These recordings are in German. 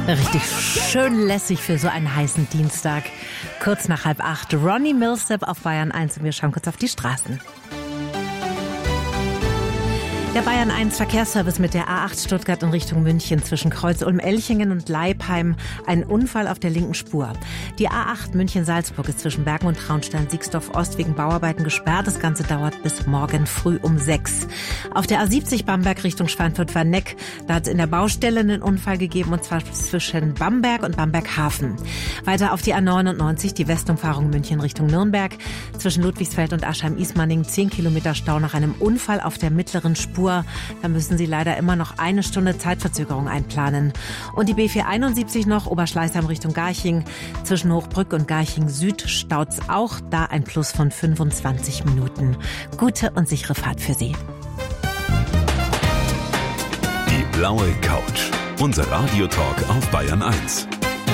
Richtig schön lässig für so einen heißen Dienstag. Kurz nach 7:30, Ronnie Milsap auf Bayern 1 und wir schauen kurz auf die Straßen. Der Bayern 1 Verkehrsservice mit der A8 Stuttgart in Richtung München zwischen Kreuz-Ulm-Elchingen und Leipheim. Ein Unfall auf der linken Spur. Die A8 München-Salzburg ist zwischen Bergen und Traunstein-Siegsdorf-Ost wegen Bauarbeiten gesperrt. Das Ganze dauert bis morgen früh um 6. Auf der A70 Bamberg Richtung Schweinfurt-Warneck. Da hat es in der Baustelle einen Unfall gegeben und zwar zwischen Bamberg und Bamberg-Hafen. Weiter auf die A99 die Westumfahrung München Richtung Nürnberg. Zwischen Ludwigsfeld und Aschheim-Ismaning 10 Kilometer Stau nach einem Unfall auf der mittleren Spur. Da müssen Sie leider immer noch eine Stunde Zeitverzögerung einplanen. Und die B471 noch, Oberschleißheim Richtung Garching. Zwischen Hochbrück und Garching Süd staut's auch. Da ein Plus von 25 Minuten. Gute und sichere Fahrt für Sie. Die blaue Couch. Unser Radiotalk auf Bayern 1.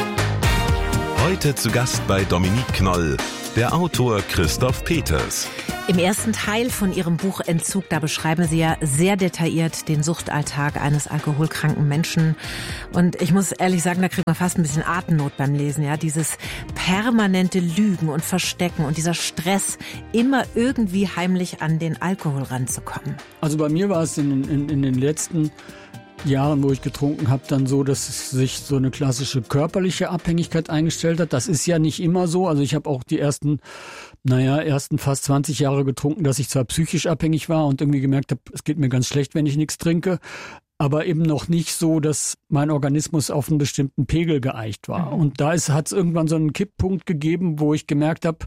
Heute zu Gast bei Dominique Knoll, der Autor Christoph Peters. Im ersten Teil von Ihrem Buch Entzug, da beschreiben Sie ja sehr detailliert den Suchtalltag eines alkoholkranken Menschen. Und ich muss ehrlich sagen, da kriegt man fast ein bisschen Atemnot beim Lesen. Ja, dieses permanente Lügen und Verstecken und dieser Stress, immer irgendwie heimlich an den Alkohol ranzukommen. Also bei mir war es in den letzten Jahren, wo ich getrunken habe, dann so, dass sich so eine klassische körperliche Abhängigkeit eingestellt hat. Das ist ja nicht immer so. Also ich habe auch die ersten fast 20 Jahre getrunken, dass ich zwar psychisch abhängig war und irgendwie gemerkt habe, es geht mir ganz schlecht, wenn ich nichts trinke, aber eben noch nicht so, dass mein Organismus auf einen bestimmten Pegel geeicht war. Und da hat es irgendwann so einen Kipppunkt gegeben, wo ich gemerkt habe,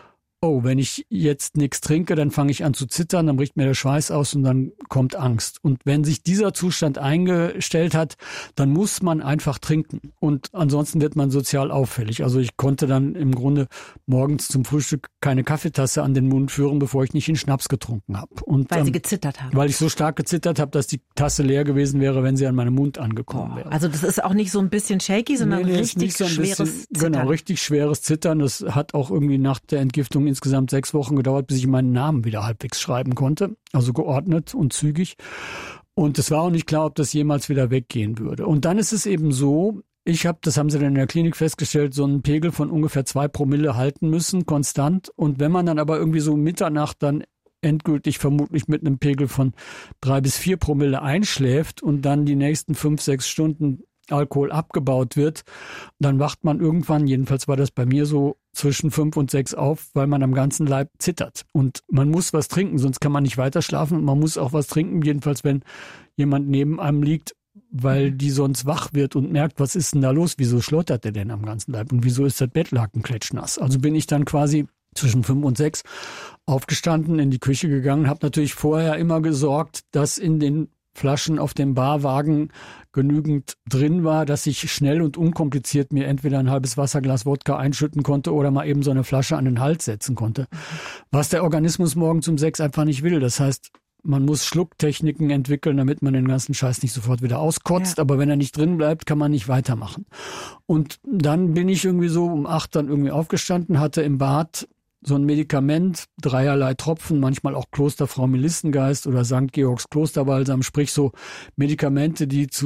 oh, wenn ich jetzt nichts trinke, dann fange ich an zu zittern, dann bricht mir der Schweiß aus und dann kommt Angst. Und wenn sich dieser Zustand eingestellt hat, dann muss man einfach trinken. Und ansonsten wird man sozial auffällig. Also ich konnte dann im Grunde morgens zum Frühstück keine Kaffeetasse an den Mund führen, bevor ich nicht einen Schnaps getrunken habe. Weil Sie gezittert haben? Weil ich so stark gezittert habe, dass die Tasse leer gewesen wäre, wenn sie an meinem Mund angekommen wäre. Also das ist auch nicht so ein bisschen shaky, sondern richtig so schweres Zittern. Genau, richtig schweres Zittern. Das hat auch irgendwie nach der Entgiftung insgesamt 6 Wochen gedauert, bis ich meinen Namen wieder halbwegs schreiben konnte. Also geordnet und zügig. Und es war auch nicht klar, ob das jemals wieder weggehen würde. Und dann ist es eben so, das haben sie dann in der Klinik festgestellt, so einen Pegel von ungefähr 2 Promille halten müssen, konstant. Und wenn man dann aber irgendwie so Mitternacht dann endgültig vermutlich mit einem Pegel von 3 bis 4 Promille einschläft und dann die nächsten 5, 6 Stunden Alkohol abgebaut wird, dann wacht man irgendwann, jedenfalls war das bei mir so, zwischen 5 und 6 auf, weil man am ganzen Leib zittert. Und man muss was trinken, sonst kann man nicht weiter schlafen. Und man muss auch was trinken, jedenfalls wenn jemand neben einem liegt, weil die sonst wach wird und merkt, was ist denn da los? Wieso schlottert der denn am ganzen Leib? Und wieso ist das Bettlaken klatschnass? Also bin ich dann quasi zwischen 5 und 6 aufgestanden, in die Küche gegangen, habe natürlich vorher immer gesorgt, dass in den Flaschen auf dem Barwagen genügend drin war, dass ich schnell und unkompliziert mir entweder ein halbes Wasserglas Wodka einschütten konnte oder mal eben so eine Flasche an den Hals setzen konnte. Was der Organismus morgens um 6 einfach nicht will. Das heißt, man muss Schlucktechniken entwickeln, damit man den ganzen Scheiß nicht sofort wieder auskotzt. Ja. Aber wenn er nicht drin bleibt, kann man nicht weitermachen. Und dann bin ich irgendwie so um 8 dann irgendwie aufgestanden, hatte im Bad so ein Medikament, 3 Tropfen, manchmal auch Klosterfrau Melissengeist oder St. Georgs Klosterbalsam, sprich so Medikamente, die zu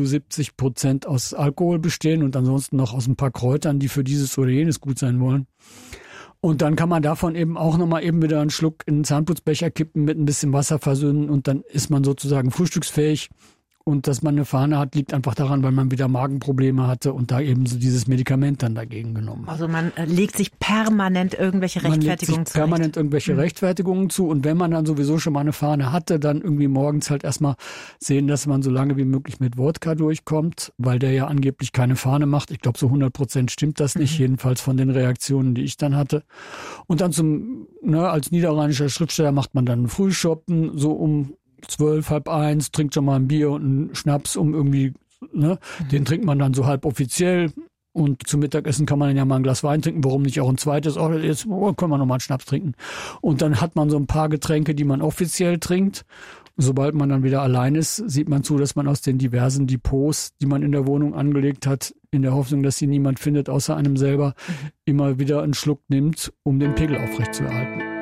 70% aus Alkohol bestehen und ansonsten noch aus ein paar Kräutern, die für dieses oder jenes gut sein wollen. Und dann kann man davon eben auch nochmal eben wieder einen Schluck in einen Zahnputzbecher kippen, mit ein bisschen Wasser versöhnen und dann ist man sozusagen frühstücksfähig. Und dass man eine Fahne hat, liegt einfach daran, weil man wieder Magenprobleme hatte und da eben so dieses Medikament dann dagegen genommen hat. Also man legt sich permanent irgendwelche Rechtfertigungen zu. Rechtfertigungen zu. Und wenn man dann sowieso schon mal eine Fahne hatte, dann irgendwie morgens halt erstmal sehen, dass man so lange wie möglich mit Wodka durchkommt, weil der ja angeblich keine Fahne macht. Ich glaube, so 100% stimmt das nicht, jedenfalls von den Reaktionen, die ich dann hatte. Und dann als niederrheinischer Schriftsteller macht man dann einen Frühschoppen, so um 12, halb 1, trinkt schon mal ein Bier und einen Schnaps, um irgendwie, den trinkt man dann so halb offiziell. Und zum Mittagessen kann man dann ja mal ein Glas Wein trinken, warum nicht auch ein zweites? Jetzt können wir noch mal einen Schnaps trinken. Und dann hat man so ein paar Getränke, die man offiziell trinkt. Sobald man dann wieder allein ist, sieht man zu, dass man aus den diversen Depots, die man in der Wohnung angelegt hat, in der Hoffnung, dass sie niemand findet außer einem selber, immer wieder einen Schluck nimmt, um den Pegel aufrechtzuerhalten.